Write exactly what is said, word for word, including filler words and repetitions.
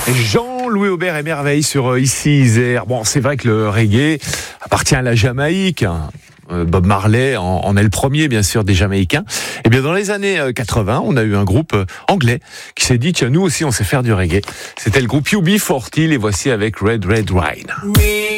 Jean-Louis Aubert émerveille sur Ici Isère. Bon, c'est vrai que le reggae appartient à la Jamaïque. Bob Marley en, en est le premier, bien sûr, des Jamaïcains. Et bien, dans les années quatre-vingts, on a eu un groupe anglais qui s'est dit, tiens, nous aussi, on sait faire du reggae. C'était le groupe U B quarante, les voici avec Red Red Wine.